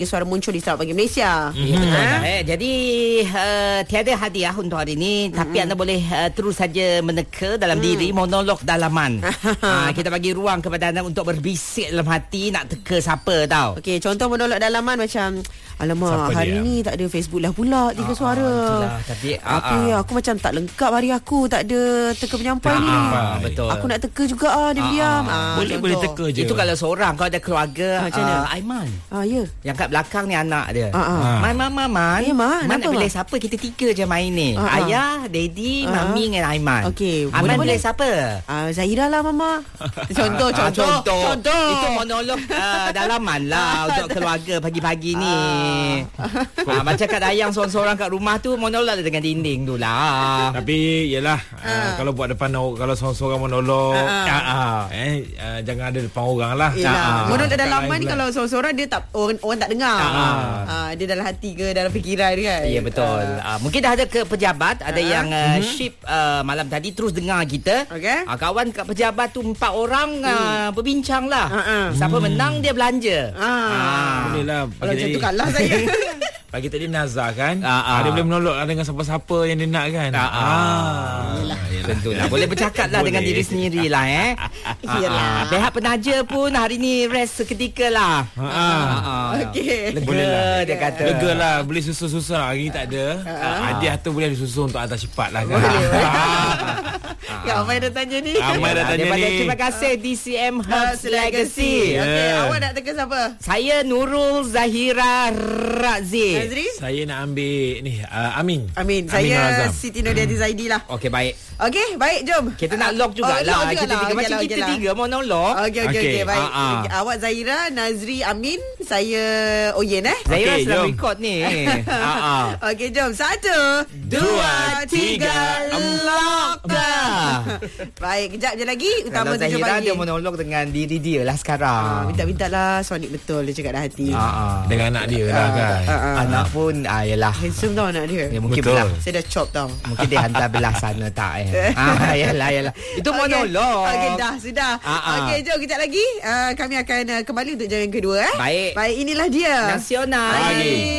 Suara muncul di Sarawak Pagi Malaysia. Ya, betul. Jadi tiada hadiah untuk hari ini, tapi anda boleh terus saja meneka dalam diri monolog dalaman. Kita bagi ruang kepada anda untuk berbisik dalam hati, nak teka siapa tau. Okey, contoh monolog dalaman macam, alamak, Siapa hari dia? ni tak ada Facebook lah pula, 3 suara. Itulah, tapi Aku macam tak lengkap hari aku, tak ada teka penyampai ni. betul. Aku nak teka juga diam-diam. Boleh teka je. Itu kalau seorang, kalau ada keluarga, macam mana? Aiman. Ya. Yang kat belakang ni anak dia. Man. Ya, Man. Man nak Kenapa, pilih Man? siapa? Kita 3 je main ni. Ayah, Daddy, Mami dengan Aiman. Okey, Aiman boleh. pilih siapa? Zahira lah, Mama. Contoh. Itu monolog dalaman lah untuk keluarga pagi-pagi ni. Macam kat Dayang seorang-seorang kat rumah tu, monolog dengan dinding tu lah. Tapi yelah, kalau buat depan kalau seorang-seorang monolog, jangan ada depan orang lah. Yelah, monolog Cakap dalaman lain ni pula. kalau seorang-seorang dia tak, orang tak dengar. Dia dalam hati ke dalam fikiran dia kan. Ya, betul. Mungkin dah ada ke pejabat, ada yang ship malam tadi terus dengar kita. Okey. Kawan kat pejabat tu 4 orang berbincang lah. Siapa menang dia belanja. Boleh lah. Kalau macam tu kalah saya. Pagi tadi Nazar kan, dia boleh menolong dengan siapa-siapa yang dia nak kan. Tentulah. Boleh bercakap lah dengan diri sendiri lah Yelah. Pihak penaja pun hari ni rest seketika lah. Okey. Lega Boleh lah. dia kata. Lega lah. Boleh susun-susun lah. Hari ni tak ada. Hadiah tu boleh disusun untuk hantar cepat lah kan. Ramai dah tanya ni. Ramai dah tanya Daripada ni. terima kasih DCM Herbs Legacy. Okey, awak nak teka siapa? Saya Nurul Zahira Razif. Nazri? Saya nak ambil ni Amin. Amin. Razam. Saya Siti Nurhayati Zaidi lah. Okey, baik. Okey, baik, jom. Kita nak lock jugalah. lock Kita jugalah. tiga. Macam Okeylah, kita okeylah. 3 monolog. Okey, baik. Ah. Awak Zahira, Nazri, Amin. Saya Oyen Zahira Okey, sedang jom. record ni. Okey, jom. 1, 2, 3. Lock dah. Baik, kejap je lagi. Utama Kalau 7 Zahira pagi. dia monolog dengan diri dia lah sekarang. Minta-minta lah. Sonik betul dia cakap dah hati. Dengan anak dia lah kan. Anak pun yalah. Handsome tau anak dia. Ya, mungkin Betul. belah. Saya dah chop tau. Mungkin dia hantar belah sana tak yalah. Itu monolog. Okey, dah, sudah. Okey, jom kejap lagi. Kami akan kembali untuk jam yang kedua. Baik. Baik, inilah dia. Nasional. Pagi.